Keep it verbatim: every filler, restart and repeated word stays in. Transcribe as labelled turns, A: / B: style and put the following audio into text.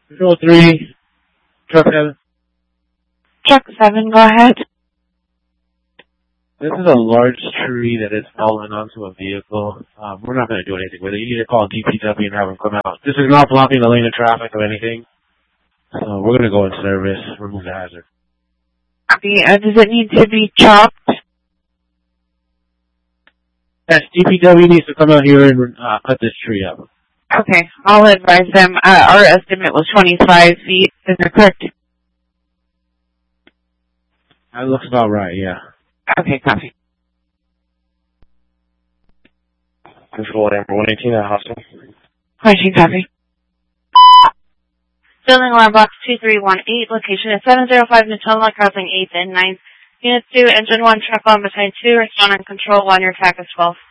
A: Control three, truck seven.
B: Truck seven, go ahead.
A: This is a large tree that is falling onto a vehicle. Um, we're not going to do anything with it. You need to call D P W and have them come out. This is not blocking the lane of traffic or anything. So we're going to go in service, remove the hazard.
B: Okay, uh, does it need to be chopped?
A: Yes, D P W needs to come out here and uh, cut this tree up.
B: Okay, I'll advise them. Uh, our estimate was twenty-five feet. Is that correct?
A: That looks about right, yeah.
B: Okay, copy.
C: Control number one eighteen at Hostel.
B: Question, copy.
D: Building alarm box two three one eight, location is seven oh five Natoma, crossing eighth and ninth. Unit two, engine one, truck one, between two, respond on control one, your T A C is twelve.